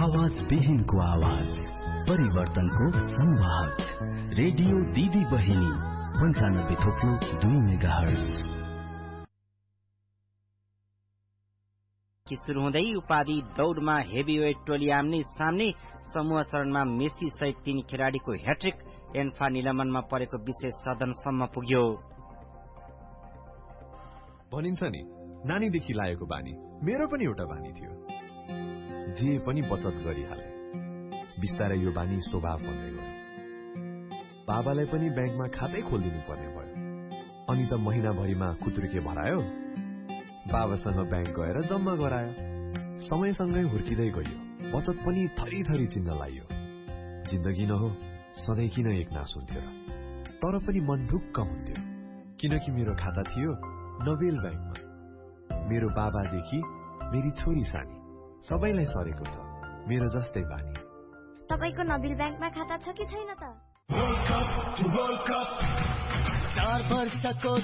आवाज विहीनको आवाज, परिवर्तनको संवाद। रेडियो दिदी बहिनी 95.2 मेगाहर्ज। कि शुरू हुँदै उपाधि दौड़मा हेभीवेट टोली आम्ने सामने, समूह चरणमा मेसी सहित 3 खेलाडीको ह्याट्रिक, एन्फा निलम्बनमा परेको विशेष सदनसम्म पुग्यो। भनिन्छ नि, नानीदेखि लागेको बानी मेरो पनि एउटा बानी थियो। जे पनि बचत गरिहाले। बिस्तारै यो बानी स्वभाव बन्दै गयो। बाबालाई पनि ब्याङ्कमा खातै खोलिदिनु पर्ने भयो। अनि त महिनाभरिमा खुत्रुके भरायो, बाबासँग ब्याङ्क गएर जम्मा गरायो। समयसँगै हुर्किँदै गयो, बचत पनि थरी थरी चिन्न लाग्यो। जिन्दगी न हो, सधैँ किन एक नास हुन्थ्यो र? तर पनि मन ढुक्क हुन्थ्यो, किनकि मेरो खाता थियो नोबेल ब्याङ्कमा। मेरो बाबादेखि मेरी छोरी सानी सबैलाई सरेको छ मेरो जस्तै बानी। तपाईको नोबेल ब्याङ्कमा खाता छ कि छैन त? 4 वर्षको